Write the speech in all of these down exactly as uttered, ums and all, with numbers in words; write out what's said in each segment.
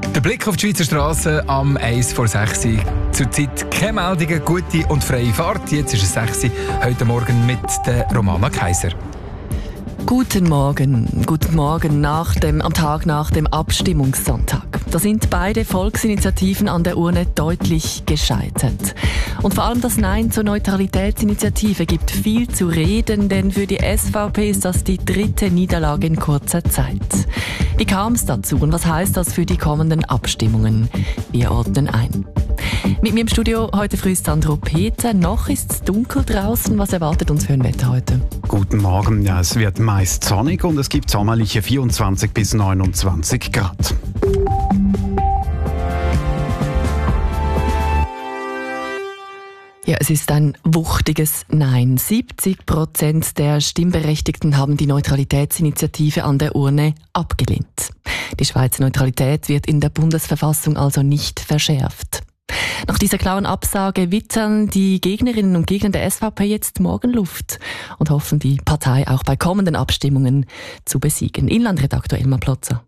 Der Blick auf die Schweizer Strassen am eins vor sechs. Zurzeit keine Meldungen, gute und freie Fahrt. Jetzt ist es sechs. Heute Morgen mit der Romana Kaiser. Guten Morgen. Guten Morgen nach dem, am Tag nach dem Abstimmungssonntag. Da sind beide Volksinitiativen an der Urne deutlich gescheitert. Und vor allem das Nein zur Neutralitätsinitiative gibt viel zu reden, denn für die S V P ist das die dritte Niederlage in kurzer Zeit. Wie kam es dazu und was heißt das für die kommenden Abstimmungen? Wir ordnen ein. Mit mir im Studio heute früh ist Sandro Peter. Noch ist es dunkel draußen. Was erwartet uns für ein Wetter heute? Guten Morgen. Ja, es wird meist sonnig und es gibt sommerliche vierundzwanzig bis neunundzwanzig Grad. Ja, es ist ein wuchtiges Nein. siebzig Prozent der Stimmberechtigten haben die Neutralitätsinitiative an der Urne abgelehnt. Die Schweizer Neutralität wird in der Bundesverfassung also nicht verschärft. Nach dieser klaren Absage wittern die Gegnerinnen und Gegner der S V P jetzt Morgenluft und hoffen, die Partei auch bei kommenden Abstimmungen zu besiegen. Inlandredaktor Elmar Plotzer.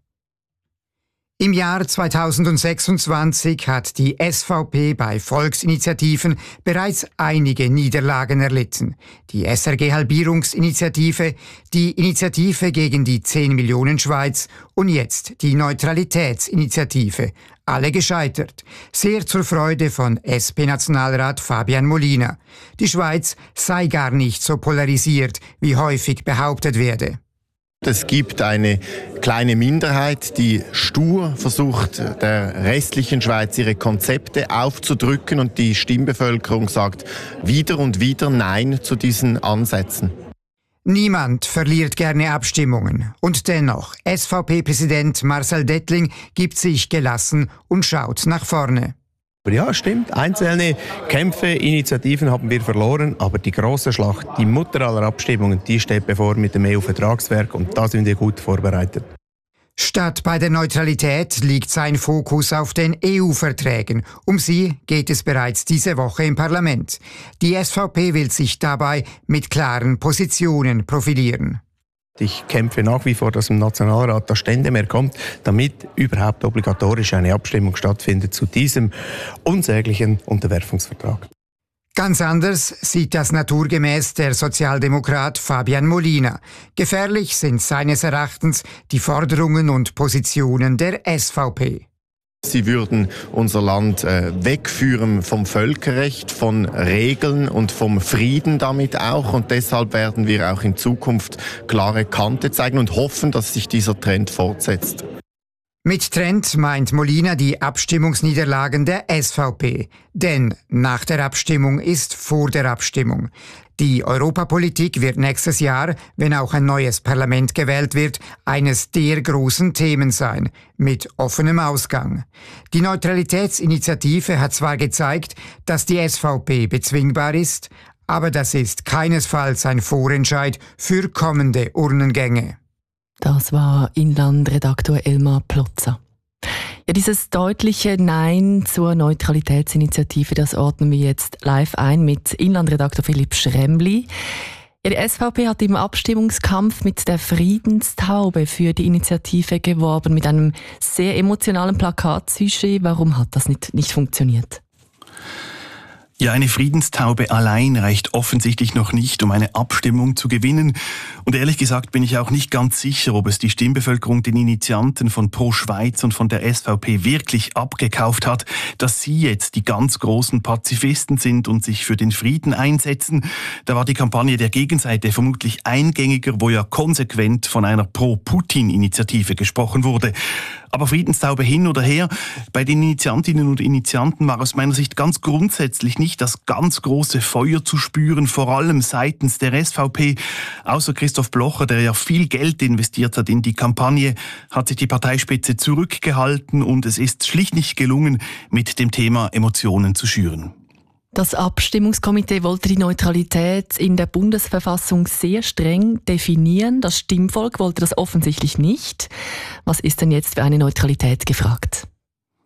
Im Jahr zweitausendsechsundzwanzig hat die S V P bei Volksinitiativen bereits einige Niederlagen erlitten. Die S R G-Halbierungsinitiative, die Initiative gegen die zehn Millionen Schweiz und jetzt die Neutralitätsinitiative. Alle gescheitert. Sehr zur Freude von S P-Nationalrat Fabian Molina. Die Schweiz sei gar nicht so polarisiert, wie häufig behauptet werde. Es gibt eine kleine Minderheit, die stur versucht, der restlichen Schweiz ihre Konzepte aufzudrücken, und die Stimmbevölkerung sagt wieder und wieder Nein zu diesen Ansätzen. Niemand verliert gerne Abstimmungen. Und dennoch, S V P-Präsident Marcel Dettling gibt sich gelassen und schaut nach vorne. Ja, stimmt. Einzelne Kämpfe, Initiativen haben wir verloren, aber die grosse Schlacht, die Mutter aller Abstimmungen, die steht bevor mit dem E U-Vertragswerk, und da sind wir gut vorbereitet. Statt bei der Neutralität liegt sein Fokus auf den E U-Verträgen. Um sie geht es bereits diese Woche im Parlament. Die S V P will sich dabei mit klaren Positionen profilieren. Ich kämpfe nach wie vor, dass im Nationalrat das Ständemehr kommt, damit überhaupt obligatorisch eine Abstimmung stattfindet zu diesem unsäglichen Unterwerfungsvertrag. Ganz anders sieht das naturgemäß der Sozialdemokrat Fabian Molina. Gefährlich sind seines Erachtens die Forderungen und Positionen der S V P. Sie würden unser Land äh, wegführen vom Völkerrecht, von Regeln und vom Frieden damit auch. Und deshalb werden wir auch in Zukunft klare Kante zeigen und hoffen, dass sich dieser Trend fortsetzt. Mit Trend meint Molina die Abstimmungsniederlagen der S V P. Denn nach der Abstimmung ist vor der Abstimmung. Die Europapolitik wird nächstes Jahr, wenn auch ein neues Parlament gewählt wird, eines der großen Themen sein, mit offenem Ausgang. Die Neutralitätsinitiative hat zwar gezeigt, dass die S V P bezwingbar ist, aber das ist keinesfalls ein Vorentscheid für kommende Urnengänge. Das war Inlandredaktor Elmar Plotzer. Ja, dieses deutliche Nein zur Neutralitätsinitiative, das ordnen wir jetzt live ein mit Inlandredaktor Philipp Schremli. Ja, die S V P hat im Abstimmungskampf mit der Friedenstaube für die Initiative geworben, mit einem sehr emotionalen Plakatsujet. Warum hat das nicht, nicht funktioniert? Ja, eine Friedenstaube allein reicht offensichtlich noch nicht, um eine Abstimmung zu gewinnen. Und ehrlich gesagt bin ich auch nicht ganz sicher, ob es die Stimmbevölkerung den Initianten von Pro Schweiz und von der S V P wirklich abgekauft hat, dass sie jetzt die ganz großen Pazifisten sind und sich für den Frieden einsetzen. Da war die Kampagne der Gegenseite vermutlich eingängiger, wo ja konsequent von einer Pro-Putin-Initiative gesprochen wurde. Aber Friedenstaube hin oder her, bei den Initiantinnen und Initianten war aus meiner Sicht ganz grundsätzlich nicht das ganz große Feuer zu spüren, vor allem seitens der S V P. Außer Christoph Blocher, der ja viel Geld investiert hat in die Kampagne, hat sich die Parteispitze zurückgehalten und es ist schlicht nicht gelungen, mit dem Thema Emotionen zu schüren. Das Abstimmungskomitee wollte die Neutralität in der Bundesverfassung sehr streng definieren. Das Stimmvolk wollte das offensichtlich nicht. Was ist denn jetzt für eine Neutralität gefragt?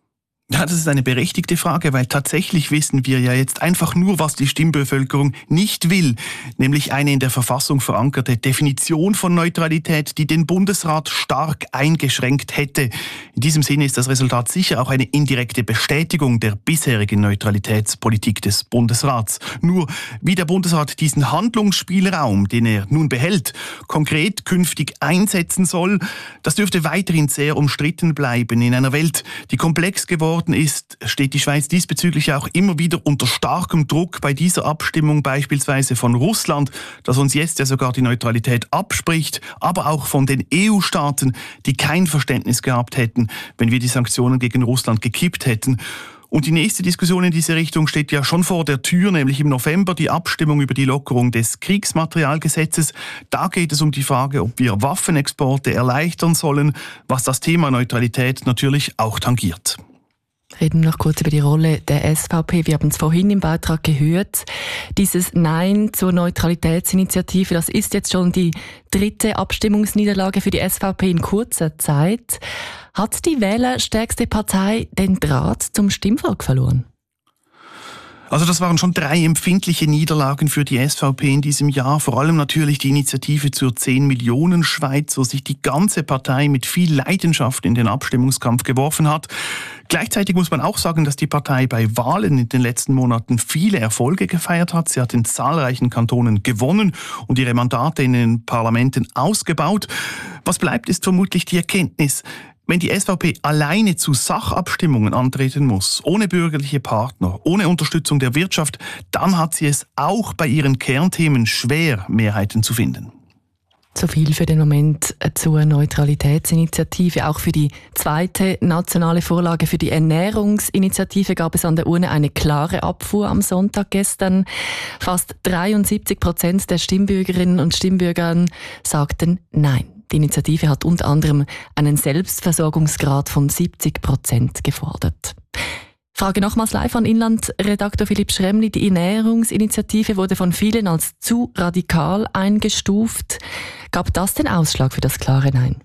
Ja, das ist eine berechtigte Frage, weil tatsächlich wissen wir ja jetzt einfach nur, was die Stimmbevölkerung nicht will, nämlich eine in der Verfassung verankerte Definition von Neutralität, die den Bundesrat stark eingeschränkt hätte. In diesem Sinne ist das Resultat sicher auch eine indirekte Bestätigung der bisherigen Neutralitätspolitik des Bundesrats. Nur wie der Bundesrat diesen Handlungsspielraum, den er nun behält, konkret künftig einsetzen soll, das dürfte weiterhin sehr umstritten bleiben. In einer Welt, die komplex geworden ist, steht die Schweiz diesbezüglich auch immer wieder unter starkem Druck bei dieser Abstimmung, beispielsweise von Russland, das uns jetzt ja sogar die Neutralität abspricht, aber auch von den E U-Staaten, die kein Verständnis gehabt hätten, wenn wir die Sanktionen gegen Russland gekippt hätten. Und die nächste Diskussion in diese Richtung steht ja schon vor der Tür, nämlich im November die Abstimmung über die Lockerung des Kriegsmaterialgesetzes. Da geht es um die Frage, ob wir Waffenexporte erleichtern sollen, was das Thema Neutralität natürlich auch tangiert. Reden wir noch kurz über die Rolle der S V P. Wir haben es vorhin im Beitrag gehört. Dieses Nein zur Neutralitätsinitiative, das ist jetzt schon die dritte Abstimmungsniederlage für die S V P in kurzer Zeit. Hat die wählerstärkste Partei den Draht zum Stimmvolk verloren? Also das waren schon drei empfindliche Niederlagen für die S V P in diesem Jahr. Vor allem natürlich die Initiative zur zehn Millionen Schweiz, wo sich die ganze Partei mit viel Leidenschaft in den Abstimmungskampf geworfen hat. Gleichzeitig muss man auch sagen, dass die Partei bei Wahlen in den letzten Monaten viele Erfolge gefeiert hat. Sie hat in zahlreichen Kantonen gewonnen und ihre Mandate in den Parlamenten ausgebaut. Was bleibt, ist vermutlich die Erkenntnis: Wenn die S V P alleine zu Sachabstimmungen antreten muss, ohne bürgerliche Partner, ohne Unterstützung der Wirtschaft, dann hat sie es auch bei ihren Kernthemen schwer, Mehrheiten zu finden. So viel für den Moment zur Neutralitätsinitiative. Auch für die zweite nationale Vorlage für die Ernährungsinitiative gab es an der Urne eine klare Abfuhr am Sonntag gestern. Fast dreiundsiebzig Prozent der Stimmbürgerinnen und Stimmbürger sagten Nein. Die Initiative hat unter anderem einen Selbstversorgungsgrad von siebzig Prozent gefordert. Frage nochmals live an Inlandredaktor Philipp Schremli. Die Ernährungsinitiative wurde von vielen als zu radikal eingestuft. Gab das den Ausschlag für das klare Nein?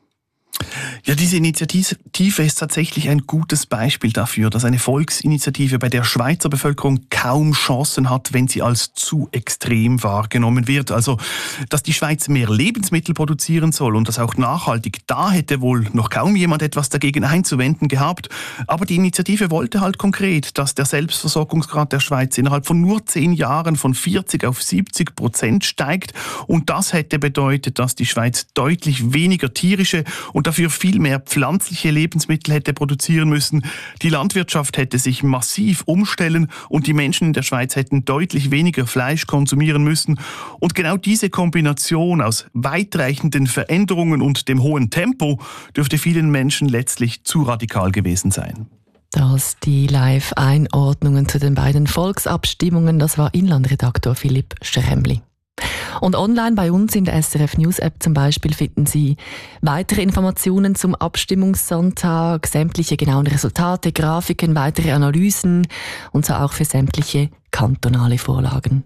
Ja, diese Initiative ist tatsächlich ein gutes Beispiel dafür, dass eine Volksinitiative bei der Schweizer Bevölkerung kaum Chancen hat, wenn sie als zu extrem wahrgenommen wird. Also, dass die Schweiz mehr Lebensmittel produzieren soll und das auch nachhaltig, da hätte wohl noch kaum jemand etwas dagegen einzuwenden gehabt. Aber die Initiative wollte halt konkret, dass der Selbstversorgungsgrad der Schweiz innerhalb von nur zehn Jahren von vierzig auf siebzig Prozent steigt. Und das hätte bedeutet, dass die Schweiz deutlich weniger tierische und dafür viel mehr pflanzliche Lebensmittel hätte produzieren müssen. Die Landwirtschaft hätte sich massiv umstellen und die Menschen in der Schweiz hätten deutlich weniger Fleisch konsumieren müssen. Und genau diese Kombination aus weitreichenden Veränderungen und dem hohen Tempo dürfte vielen Menschen letztlich zu radikal gewesen sein. Das die Live-Einordnungen zu den beiden Volksabstimmungen, das war Inlandredaktor Philipp Schremli. Und online bei uns in der S R F News App zum Beispiel finden Sie weitere Informationen zum Abstimmungssonntag, sämtliche genauen Resultate, Grafiken, weitere Analysen und so auch für sämtliche kantonale Vorlagen.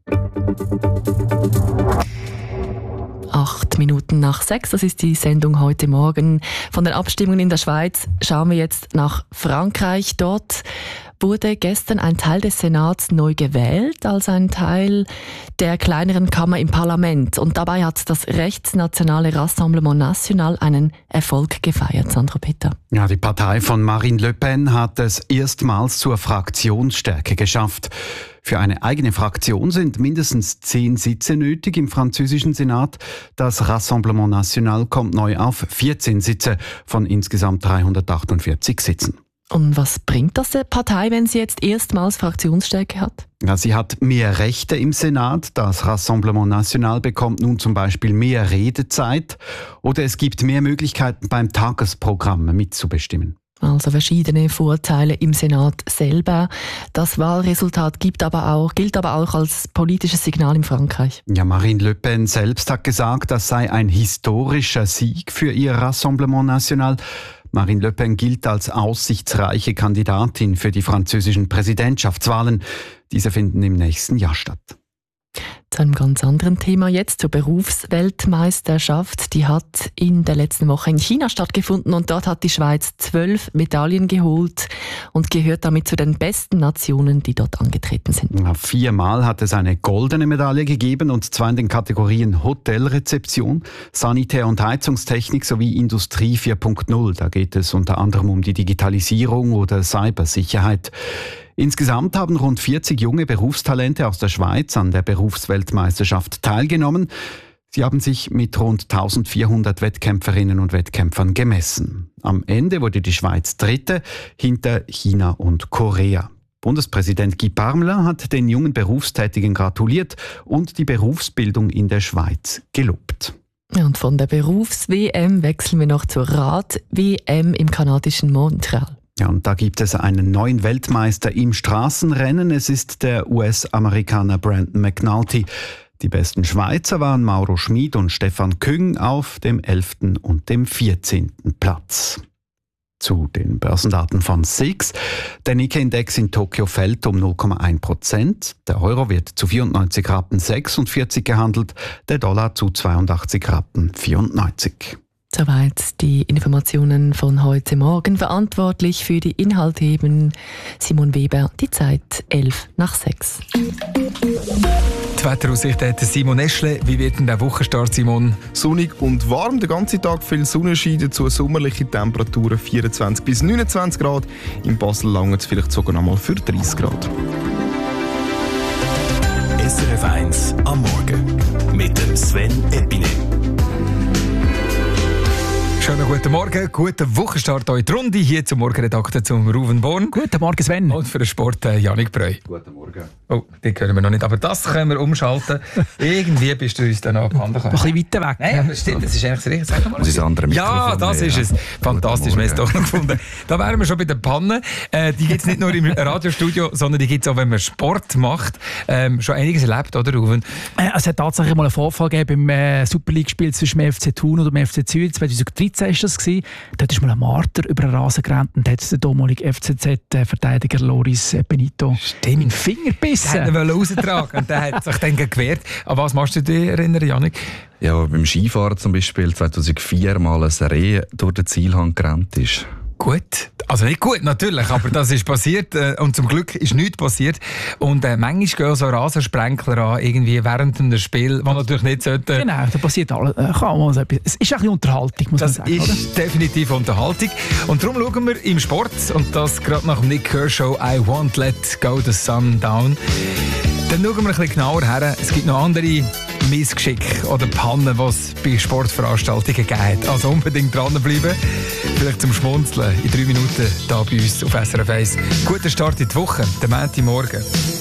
Acht Minuten nach sechs, das ist die Sendung heute Morgen. Von den Abstimmungen in der Schweiz schauen wir jetzt nach Frankreich. Dort wurde gestern ein Teil des Senats neu gewählt, als ein Teil der kleineren Kammer im Parlament. Und dabei hat das rechtsnationale Rassemblement National einen Erfolg gefeiert. Sandro Peter. Ja, die Partei von Marine Le Pen hat es erstmals zur Fraktionsstärke geschafft. Für eine eigene Fraktion sind mindestens zehn Sitze nötig im französischen Senat. Das Rassemblement National kommt neu auf vierzehn Sitze von insgesamt dreihundertachtundvierzig Sitzen. Und was bringt das der Partei, wenn sie jetzt erstmals Fraktionsstärke hat? Ja, sie hat mehr Rechte im Senat. Das Rassemblement National bekommt nun zum Beispiel mehr Redezeit. Oder es gibt mehr Möglichkeiten beim Tagesprogramm mitzubestimmen. Also verschiedene Vorteile im Senat selber. Das Wahlresultat gibt aber auch, gilt aber auch als politisches Signal in Frankreich. Ja, Marine Le Pen selbst hat gesagt, das sei ein historischer Sieg für ihr Rassemblement National. Marine Le Pen gilt als aussichtsreiche Kandidatin für die französischen Präsidentschaftswahlen. Diese finden im nächsten Jahr statt. Zu einem ganz anderen Thema jetzt, zur Berufsweltmeisterschaft. Die hat in der letzten Woche in China stattgefunden und dort hat die Schweiz zwölf Medaillen geholt und gehört damit zu den besten Nationen, die dort angetreten sind. Ja, viermal hat es eine goldene Medaille gegeben und zwar in den Kategorien Hotelrezeption, Sanitär- und Heizungstechnik sowie Industrie vier Punkt null. Da geht es unter anderem um die Digitalisierung oder Cybersicherheit. Insgesamt haben rund vierzig junge Berufstalente aus der Schweiz an der Berufsweltmeisterschaft teilgenommen. Sie haben sich mit rund eintausendvierhundert Wettkämpferinnen und Wettkämpfern gemessen. Am Ende wurde die Schweiz Dritte hinter China und Korea. Bundespräsident Guy Parmelin hat den jungen Berufstätigen gratuliert und die Berufsbildung in der Schweiz gelobt. Und von der Berufs-W M wechseln wir noch zur Rad-W M im kanadischen Montreal. Ja, und da gibt es einen neuen Weltmeister im Straßenrennen. Es ist der U S-Amerikaner Brandon McNulty. Die besten Schweizer waren Mauro Schmid und Stefan Küng auf dem elften und dem vierzehnten Platz. Zu den Börsendaten von S I X. Der Nikkei-Index in Tokio fällt um null Komma eins Prozent. Der Euro wird zu vierundneunzig Rappen sechsundvierzig gehandelt, der Dollar zu zweiundachtzig Rappen vierundneunzig. Soweit die Informationen von heute Morgen. Verantwortlich für die Inhalte eben Simon Weber. Die Zeit elf nach sechs. Die Wetteraussicht hat Simon Eschle. Wie wird denn der Wochenstart, Simon? Sonnig und warm, den ganzen Tag viel Sonnenschein, dazu sommerliche Temperaturen vierundzwanzig bis neunundzwanzig Grad. In Basel langt es vielleicht sogar noch mal für dreißig Grad. S R F eins am Morgen mit dem Sven Epine. Schönen guten Morgen, guten Wochenstart in die Runde. Hier zum Morgenredakteur zum Ruven Born. Guten Morgen, Sven. Und für den Sport äh, Janik Breu. Guten Morgen. Oh, die können wir noch nicht, aber das können wir umschalten. Irgendwie bist du uns dann noch abhanden gekommen. Ein bisschen weiter weg. Nein, aber stimmt, das ist eigentlich das Richtige. Sag mal. Das ist ein anderes Mikrofon. Ja, das ist es. Fantastisch, wir haben es doch noch gefunden. Da wären wir schon bei den Pannen. Äh, die gibt es nicht nur im Radiostudio, sondern die gibt es auch, wenn man Sport macht. Ähm, schon einiges erlebt, oder Ruven? Äh, es hat tatsächlich mal einen Vorfall gegeben beim äh, Super League-Spiel zwischen dem F C Thun und dem F C Zürich. zwanzig dreizehn war das gewesen. Dort ist mal ein Marter über den Rasen gerannt und hat der damalige F C Z-Verteidiger Loris Benito in den Finger gebissen. Der wollte ihn raustragen und der hat sich dann gewehrt. An was machst du dich erinnern, Janik? Ja, beim Skifahren zum Beispiel zweitausendvier mal ein Reh durch den Zielhang gerannt ist. Gut, also nicht gut natürlich, aber das ist passiert äh, und zum Glück ist nichts passiert. Und äh, manchmal gehen so Rasensprenkler an, irgendwie während einem Spiel, was natürlich nicht sollte. Genau, da passiert alles. Äh, kann man so etwas. Es ist ein bisschen Unterhaltung, muss das man sagen. Das ist oder? definitiv Unterhaltung. Und darum schauen wir im Sport, und das gerade nach dem Nick Kershaw, I Won't Let Go the Sun Down. Dann schauen wir ein bisschen genauer her. Es gibt noch andere Missgeschicke oder Pannen, die es bei Sportveranstaltungen gegeben hat. Also unbedingt dranbleiben. Vielleicht zum Schmunzeln in drei Minuten hier bei uns auf S R F eins. Guten Start in die Woche, der Montagmorgen.